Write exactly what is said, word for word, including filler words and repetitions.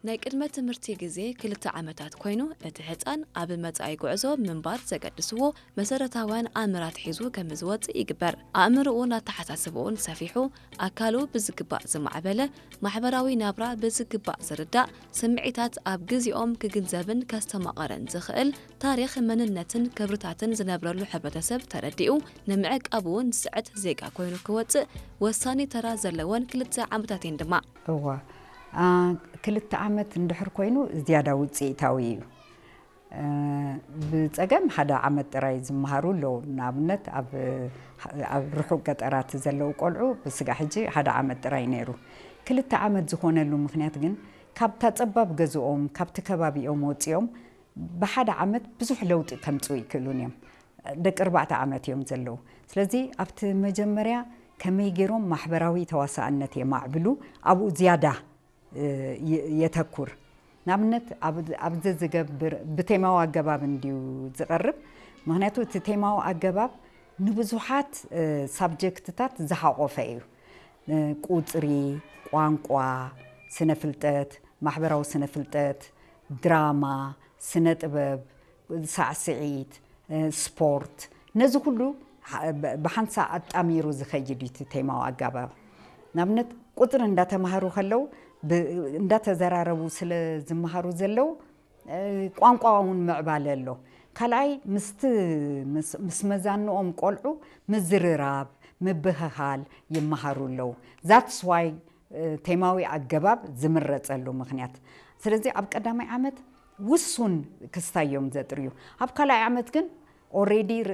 ናይ ቅድመ ትምህርቲ ግዜ ክልተ ዓመታት ኮይኑ እቲ ህፃን ኣብ መጻኢ ጉዕዞ ምንባር ዘገድስዎ መሰረታውያን ኣምራት ሒዙ ከም ዝወፅእ ይግበር ኣእምሮኡ ናተሓሳስበውን ሰፊሑ ኣካሉ ብዝግባእ ዝማዕበለ ማሕበራዊ ናብራ ብዝግባእ ዝርዳእ ስምዒታት ኣብ ግዜኦም ክግንዘብን ከስተማቐረን ዝኽእል ታሪኽ መንነትን ክብርታትን ዝነብረሉ ሕብረተሰብ ተረዲኡ ንምዕቃብ እውን ዝስዕት ዜጋ ኮይኑ ክወፅእ ወሳኒ ተራ ዘለወን ክልተ ዓመታት እየን ድማ እዋ ክልተ ዓመት እንድሕር ኮይኑ ዝያዳ ውፅኢታዊ እዩ ብፀገም ሓደ ዓመት ጥራይ ዝመሃሩ ኣለዉ ንኣብነት ኣብ ኣብ ርሑቕ ገጠራት ዘለዉ ቆልዑ ብስጋ ሕጂ ሓደ ዓመት ጥራይ ነይሩ ክልተ ዓመት ዝኾነሉ ምክንያት ግን ካብታ ፀባብ ገዝኦም ካብቲ ከባቢኦም ወፂኦም ብሓደ ዓመት ብዙሕ ለውጢ ከምፅኡ ይክእሉን እዮም ደቂ ኣርባዕተ ዓመት እዮም ዘለዉ ስለዚ ኣብቲ መጀመርያ ከመይ ገይሮም ማሕበራዊ ተዋሳእነት የማዕብሉ ኣብኡ ዝያዳ يتكور نعمت عبد عبد الزجبر بتيماو عجباب نديو زقرب مهناتو تيماو عجباب نبزوحات سبجكتات زحقوا فيه قطري قوانقوا سنفلتات محبراو سنفلتات دراما سنتبب سعسعيد سبورت نزو كله بحن ساعات أميرو زخيجي تيماو عجباب نعمت قطر ندات مهارو خلو እንዳተዘራረቡ ስለ ዝመሃሩ ዘለው ቋንቋውን ምዕባለ ኣሎ ካልኣይ ምስቲ ምስ መዛንኦም ቆልዑ ምዝርራብ ምብህሃል ይመሃሩ ኣለው that's why ቴማዊ ኣገባብ ዝምረፀሉ ምክንያት ስለዚ ኣብ ቀዳማይ ዓመት ውሱን ክስታዮም ዘጥርዩ ኣብ ካልኣይ ዓመት ግን already